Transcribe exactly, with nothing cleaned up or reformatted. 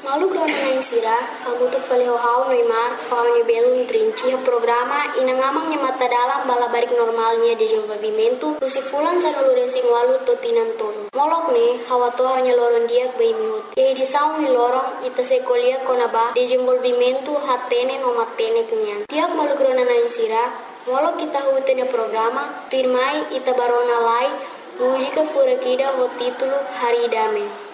Malu krona na insira, amutuk faleho hau noimar, hau ni belun trinci ha programa inangamang ni mata dalam bala barik normalnya di desenvolvimento, usi fulan sa naludesing walu totinan tolo. Molok ne, hawa to hanya loron diak bay mihut. Kaya di saung ni lorong, ita se kolia konaba, desenvolvimento hatene no matene kenyan. Tiap malu krona na insira, molok kita hutene programa, tuirmai ita barona lai, mujika furakida ho titulo Hari Dame.